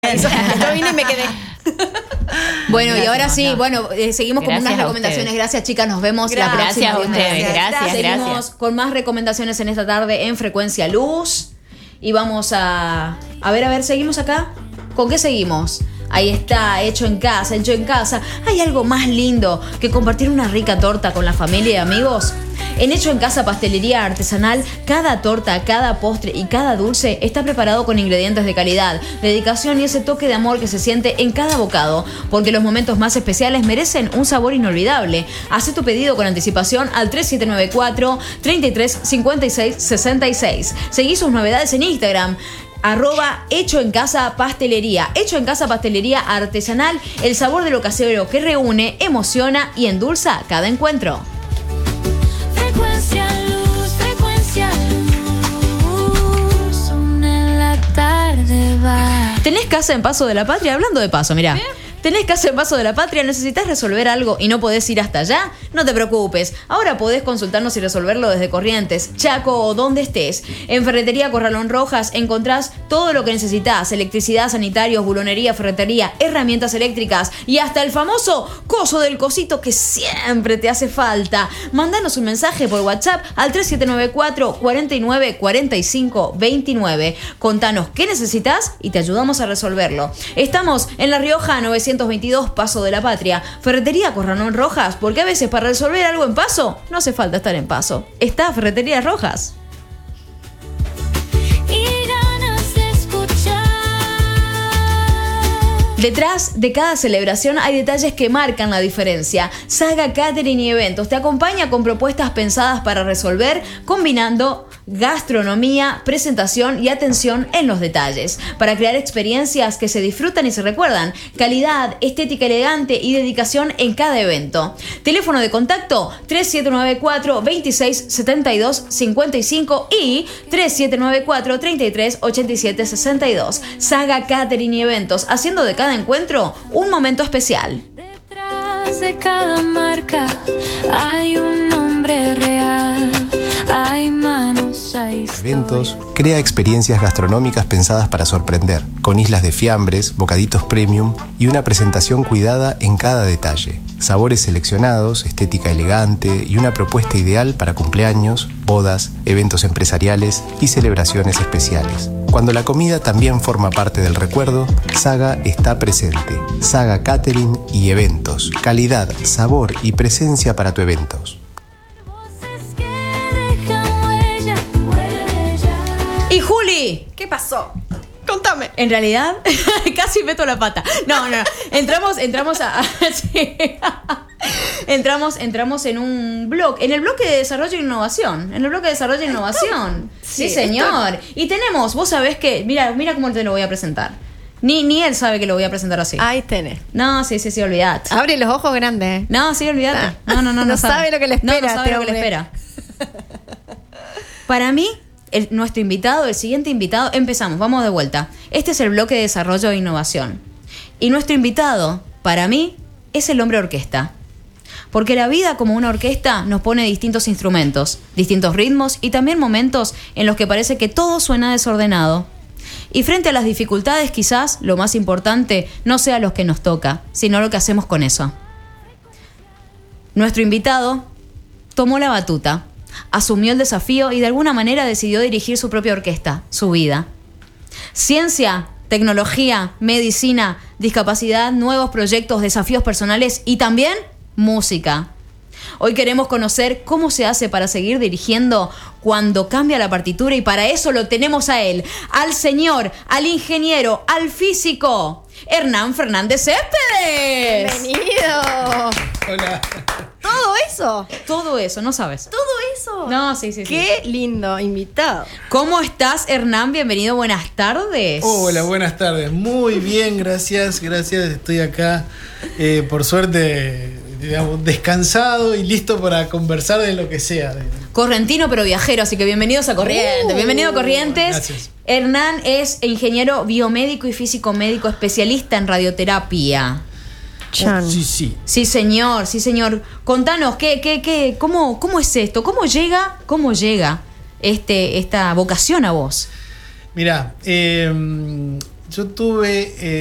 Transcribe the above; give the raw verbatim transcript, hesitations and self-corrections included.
Yo vine y me quedé. Bueno, Gracias, y ahora sí, no. bueno, eh, seguimos Gracias con unas a recomendaciones. ustedes. Gracias, chicas, nos vemos Gracias la próxima. a ustedes, gracias, Seguimos gracias. con más recomendaciones en esta tarde en Frecuencia Luz. Y vamos a... A ver, a ver, ¿seguimos acá? ¿Con qué seguimos? Ahí está, hecho en casa, hecho en casa. ¿Hay algo más lindo que compartir una rica torta con la familia y amigos? En Hecho en Casa Pastelería Artesanal, cada torta, cada postre y cada dulce está preparado con ingredientes de calidad, dedicación y ese toque de amor que se siente en cada bocado, porque los momentos más especiales merecen un sabor inolvidable. Haz tu pedido con anticipación al tres siete nueve cuatro, treinta y tres, cincuenta y seis, sesenta y seis. Seguí sus novedades en Instagram. Arroba Hecho en Casa Pastelería. Hecho en Casa Pastelería Artesanal, el sabor de lo casero que reúne, emociona y endulza cada encuentro. Frecuencia Luz, Frecuencia Luz, una en la tarde va. ¿Tenés casa en Paso de la Patria? Hablando de Paso, mirá. ¿Eh? ¿Tenés casa en Paso de la Patria? ¿Necesitas resolver algo y no podés ir hasta allá? No te preocupes. Ahora podés consultarnos y resolverlo desde Corrientes, Chaco o donde estés. En Ferretería Corralón Rojas encontrás todo lo que necesitas: electricidad, sanitarios, bulonería, ferretería, herramientas eléctricas y hasta el famoso coso del cosito que siempre te hace falta. Mándanos un mensaje por WhatsApp al tres siete nueve cuatro, cuarenta y nueve, cuarenta y cinco, veintinueve. Contanos qué necesitas y te ayudamos a resolverlo. Estamos en La Rioja novecientos veintidós, Paso de la Patria. Ferretería Corralón Rojas, porque a veces para resolver algo en Paso no hace falta estar en Paso. Está Ferretería Rojas. Y ganas de escuchar. Detrás de cada celebración hay detalles que marcan la diferencia. Saga Catering y Eventos te acompaña con propuestas pensadas para resolver, combinando gastronomía, presentación y atención en los detalles, para crear experiencias que se disfrutan y se recuerdan. Calidad, estética elegante y dedicación en cada evento. Teléfono de contacto tres siete nueve cuatro, veintiséis, setenta y dos, cincuenta y cinco y tres siete nueve cuatro, treinta y tres, ochenta y siete, sesenta y dos. Saga Catering y Eventos, haciendo de cada encuentro un momento especial. Detrás de cada marca hay un nombre real. Hay manos, hay Eventos crea experiencias gastronómicas pensadas para sorprender, con islas de fiambres, bocaditos premium y una presentación cuidada en cada detalle. Sabores seleccionados, estética elegante y una propuesta ideal para cumpleaños, bodas, eventos empresariales y celebraciones especiales. Cuando la comida también forma parte del recuerdo, Saga está presente. Saga Catering y Eventos. Calidad, sabor y presencia para tu eventos. Y Juli, ¿Qué pasó? Contame. en realidad, casi meto la pata. No, no, no. Entramos, entramos a. a- sí. entramos, entramos en un blog, en el bloque de desarrollo e innovación. En el bloque de desarrollo e innovación. Sí, Sí, señor. Y tenemos, vos sabés que. Mira, mira cómo te lo voy a presentar. Ni, ni él sabe que lo voy a presentar así. Ahí tenés. No, sí, sí, sí, olvidate. Abre los ojos grandes. No, sí, olvidate. No, no, no, no, No sabe lo que le espera No, no sabe este lo que le hombre. espera. Para mí, el- nuestro invitado, el siguiente invitado, empezamos, vamos de vuelta. Este es el bloque de desarrollo e innovación. Y nuestro invitado, para mí, es el hombre orquesta. Porque la vida como una orquesta nos pone distintos instrumentos, distintos ritmos y también momentos en los que parece que todo suena desordenado. Y frente a las dificultades, quizás lo más importante no sea lo que nos toca, sino lo que hacemos con eso. Nuestro invitado tomó la batuta, asumió el desafío y de alguna manera decidió dirigir su propia orquesta, su vida. Ciencia, tecnología, medicina, discapacidad, nuevos proyectos, desafíos personales y también música. Hoy queremos conocer cómo se hace para seguir dirigiendo cuando cambia la partitura y para eso lo tenemos a él, al señor, al ingeniero, al físico, Hernán Fernández Céspedes. Bienvenido. Hola. Todo eso. Todo eso, ¿no sabes? Todo eso. No, sí, sí, sí. Qué lindo invitado. ¿Cómo estás, Hernán? Bienvenido, buenas tardes. Hola, buenas tardes. Muy bien, gracias, gracias. Estoy acá, eh, por suerte, digamos, descansado y listo para conversar de lo que sea. Correntino pero viajero, así que bienvenidos a Corrientes. Uh, Bienvenido a Corrientes. gracias. Hernán es ingeniero biomédico y físico médico especialista en radioterapia. Chan. Sí, sí. Sí, señor, sí, señor. Contanos, ¿qué, qué, qué, cómo, cómo es esto? ¿Cómo llega, cómo llega este, esta vocación a vos? Mirá, eh, yo tuve... Eh,